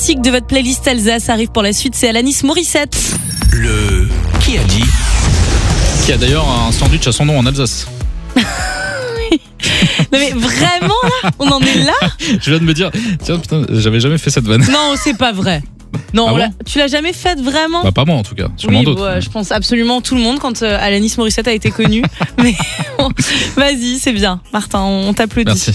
classique de votre playlist Alsace arrive pour la suite, c'est Alanis Morissette. Le qui a dit. Qui a d'ailleurs un sandwich à son nom en Alsace. Non mais vraiment là, on en est là. Je viens de me dire, tiens putain, j'avais jamais fait cette vanne. Non, c'est pas vrai. Non, Ah bon tu l'as jamais faite vraiment? Bah pas moi en tout cas, sûrement Oui, d'autres. je pense absolument tout le monde quand Alanis Morissette a été connue. Mais bon, vas-y, c'est bien. Martin, on t'applaudit. Merci.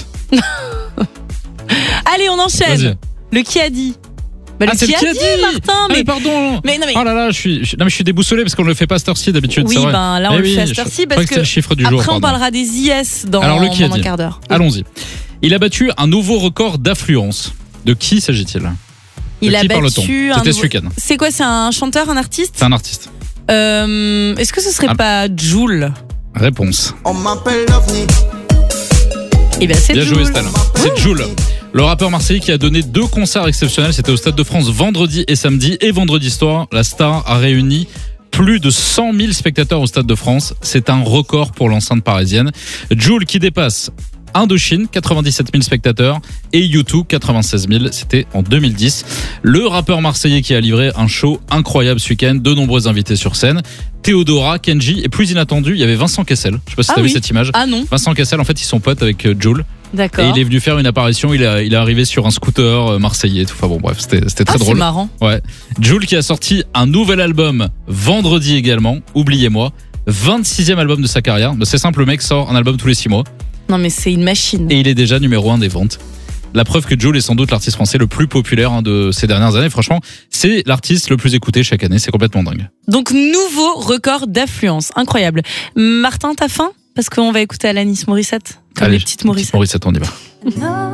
Allez, on enchaîne. Vas-y. Le qui a dit. Bah, Ah, c'est le qui a dit, Martin. Ah, mais pardon. Mais non, mais Oh là là, je suis déboussolé parce qu'on le fait pas à cette heure-ci d'habitude. oui, c'est vrai. ben là on Eh le oui, fait à je cette heure-ci crois parce que c'est le chiffre du jour. après on pardon. parlera des IS dans Alors, le qui a un dit. quart d'heure. Allons-y. Il a battu un nouveau record d'affluence. De qui s'agit-il? Il a qui parle-t-on? battu C'était ce week-end. C'est quoi? C'est un chanteur, un artiste? C'est un artiste. Est-ce que ce serait pas Jul? Réponse. On m'appelle l'OVNI. Eh bien c'est Bien Jul. joué Stan. C'est Jul. Le rappeur marseillais qui a donné 2 concerts exceptionnels, c'était au Stade de France vendredi et samedi. Et vendredi soir, la star a réuni plus de 100 000 spectateurs au Stade de France. C'est un record pour l'enceinte parisienne. Jul qui dépasse Indochine, 97 000 spectateurs, et U2, 96 000. C'était en 2010. Le rappeur marseillais qui a livré un show incroyable ce week-end. De nombreux invités sur scène. Théodora, Kenji, et plus inattendu, il y avait Vincent Kessel. Je sais pas si t'as vu cette image. Ah non. Vincent Kessel, en fait, ils sont potes avec Jul. D'accord. Et il est venu faire une apparition, il est arrivé sur un scooter marseillais, tout. Enfin bon, bref, c'était très drôle. C'est marrant. Ouais. Jul qui a sorti un nouvel album vendredi également, Oubliez-moi, 26e album de sa carrière. C'est simple, le mec sort un album tous les 6 mois. Non mais c'est une machine. Et il est déjà numéro 1 des ventes. La preuve que Jul est sans doute l'artiste français le plus populaire de ces dernières années. Franchement, c'est l'artiste le plus écouté chaque année, c'est complètement dingue. Donc nouveau record d'affluence, incroyable. Martin, t'as faim? Parce qu'on va écouter Alanis Morissette, comme Allez, les petites Morissette. Morissette, on y va.